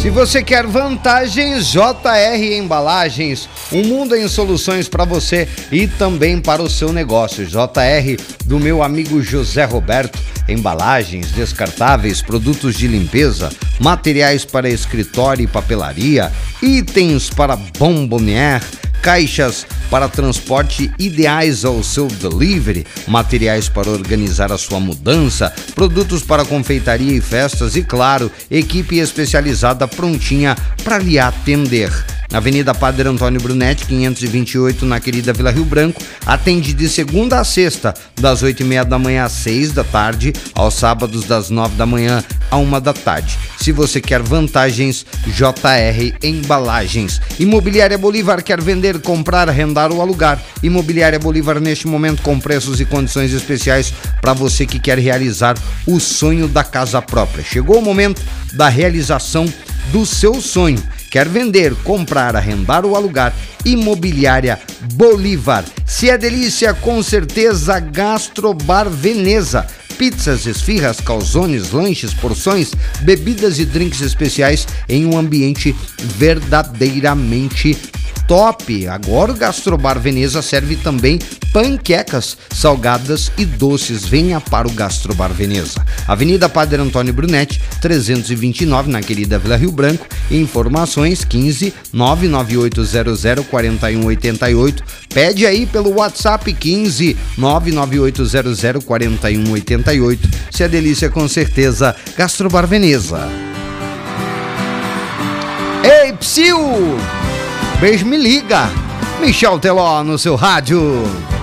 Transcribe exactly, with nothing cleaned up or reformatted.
Se você quer vantagens, J R Embalagens, um mundo em soluções para você e também para o seu negócio. J R do meu amigo José Roberto, embalagens descartáveis, produtos de limpeza, materiais para escritório e papelaria, itens para bombonier, caixas para transporte ideais ao seu delivery, materiais para organizar a sua mudança, produtos para confeitaria e festas e, claro, equipe especializada prontinha para lhe atender. Avenida Padre Antônio Brunetti, quinhentos e vinte e oito, na querida Vila Rio Branco, atende de segunda a sexta, das oito e meia da manhã às seis da tarde, aos sábados das nove da manhã à uma da tarde. Se você quer vantagens, J R Embalagens. Imobiliária Bolívar quer vender, comprar, arrendar ou alugar. Imobiliária Bolívar neste momento com preços e condições especiais para você que quer realizar o sonho da casa própria. Chegou o momento da realização do seu sonho. Quer vender, comprar, arrendar ou alugar? Imobiliária Bolívar. Se é delícia, com certeza Gastrobar Veneza. Pizzas, esfirras, calzones, lanches, porções, bebidas e drinks especiais em um ambiente verdadeiramente top. Agora o Gastrobar Veneza serve também panquecas, salgadas e doces. Venha para o Gastrobar Veneza. Avenida Padre Antônio Brunetti, trezentos e vinte e nove, na querida Vila Rio Branco. Informações quinze, nove nove oito zero zero, quatro um oito oito. Pede aí pelo WhatsApp quinze, nove nove oito zero zero, quatro um oito oito. Se é delícia, com certeza, Gastrobar Veneza. Ei, psiu! Beijo, me liga. Michel Teló no seu rádio.